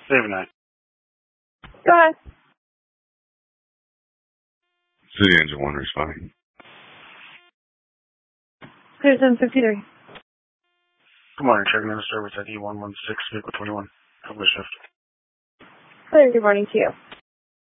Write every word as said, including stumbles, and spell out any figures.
David nine. Go ahead. City Engine one responding. Citizen sixty-three. Good morning, checking in the service at E one one six, vehicle twenty-one. Public shift. Clear, good morning to you.